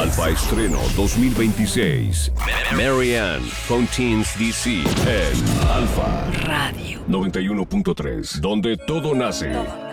Alfa Estreno 2026. Marianne Fontaine's DC en Alfa Radio 91.3, donde todo nace.